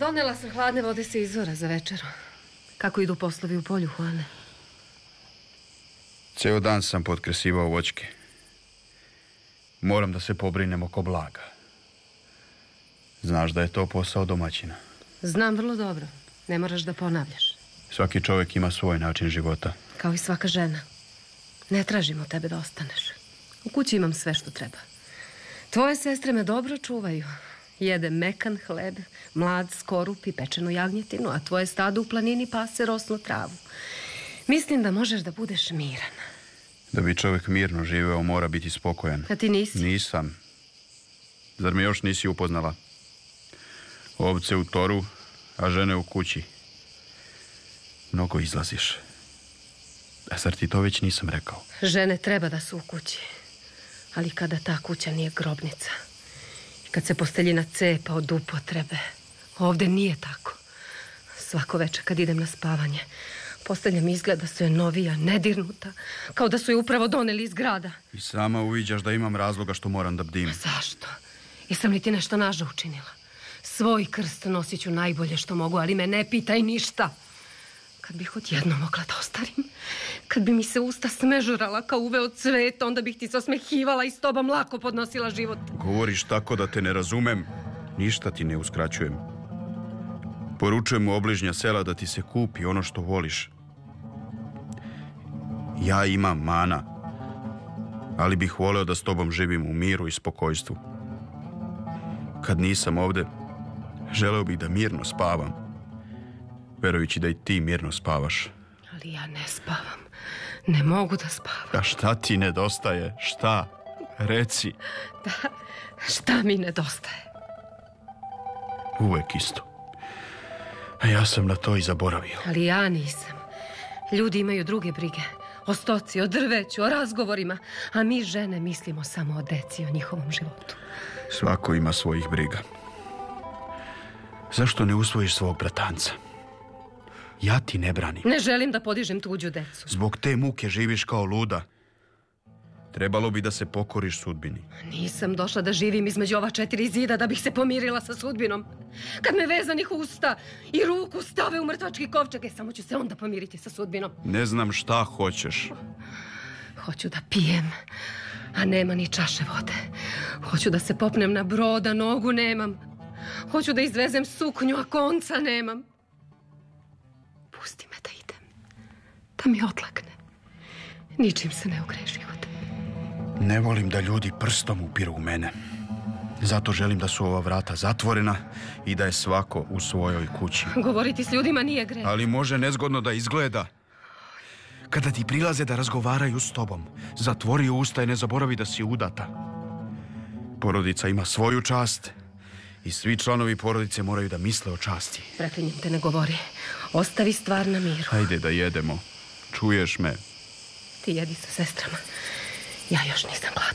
Donela sam hladne vode sa izvora za večeru. Kako idu poslovi u polju, Juane? Ceo dan sam potkresivao voćke. Moram da se pobrinem oko blaga. Znaš da je to posao domaćina. Znam vrlo dobro. Ne moraš da ponavljaš. Svaki čovjek ima svoj način života. Kao i svaka žena. Ne tražim od tebe da ostaneš. U kući imam sve što treba. Tvoje sestre me dobro čuvaju. Jedem mekan hleb, mlad skorup i pečenu jagnjetinu, a tvoje stado u planini pase rosnu travu. Mislim da možeš da budeš miran. Da bi čovjek mirno živeo, mora biti spokojan. A ti nisi? Nisam. Zar me još nisi upoznala? Ovce u toru, a žene u kući. Mnogo izlaziš. A zar ti to već nisam rekao? Žene treba da su u kući. Ali kada ta kuća nije grobnica i kad se posteljina cepa od upotrebe, ovdje nije tako. Svako večer kad idem na spavanje, postelja mi izgleda sve novija, nedirnuta, kao da su je upravo doneli iz grada. I sama uviđaš da imam razloga što moram da bdim. Zašto? Jesam li ti nešto naža učinila? Svoj krst nosit ću najbolje što mogu, ali me ne pitaj ništa. Kad bih odjednom mogla da ostarim, kad bi mi se usta smežurala kao uve od cveta, onda bih ti se osmehivala i s tobom lako podnosila život. Govoriš tako da te ne razumem. Ništa ti ne uskraćujem. Poručujem u obližnja sela da ti se kupi ono što voliš. Ja imam mana, ali bih voleo da s tobom živim u miru i spokojstvu. Kad nisam ovde, želeo bih da mirno spavam, verujući da i ti mirno spavaš. Ali ja ne spavam. Ne mogu da spavam. A šta ti nedostaje? Šta? Reci. Da, šta mi nedostaje? Uvek isto. A ja sam na to i zaboravio. Ali ja nisam. Ljudi imaju druge brige. O stoci, o drveću, o razgovorima. A mi žene mislimo samo o deci, o njihovom životu. Svako ima svojih briga. Zašto ne usvojiš svog bratanca? Ja ti ne branim. Ne želim da podižem tuđu decu. Zbog te muke živiš kao luda. Trebalo bi da se pokoriš sudbini. Nisam došla da živim između ova 4 zida da bih se pomirila sa sudbinom. Kad me vezanih usta i ruku stave u mrtvački kovčeg, samo ću se onda pomiriti sa sudbinom. Ne znam šta hoćeš. Hoću da pijem, a nema ni čaše vode. Hoću da se popnem na brod, a nogu nemam. Hoću da izvezem suknju, a konca nemam. Pusti me da idem, da mi odlakne. Ničim se ne ugre život. Ne volim da ljudi prstom upiru u mene. Zato želim da su ova vrata zatvorena i da je svako u svojoj kući. Govoriti s ljudima nije greh. Ali može nezgodno da izgleda. Kada ti prilaze da razgovaraju s tobom, zatvori usta i ne zaboravi da si udata. Porodica ima svoju čast i svi članovi porodice moraju da misle o časti. Preklinjem te, ne govori. Ostavi stvar na miru. Hajde da jedemo. Čuješ me? Ti jedi sa sestrama. Ja još nisam gladna.